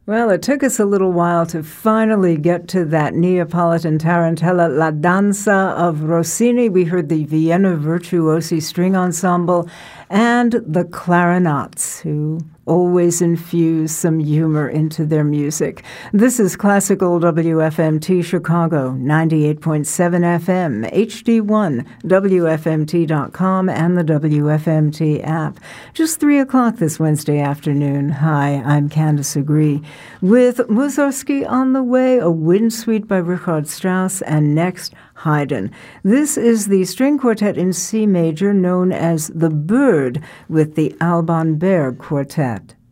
Well, it took us a little while to finally get to that Neapolitan tarantella, La Danza of Rossini. We heard the Vienna Virtuosi String Ensemble and the clarinets, who always infuse some humor into their music. This is Classical WFMT Chicago, 98.7 FM, HD1, WFMT.com, and the WFMT app. Just 3 o'clock this Wednesday afternoon. Hi, I'm Candace Agree. With Mussorgsky on the way, a wind suite by Richard Strauss, and next, Haydn. This is the string quartet in C major known as the Bird with the Alban Berg Quartet.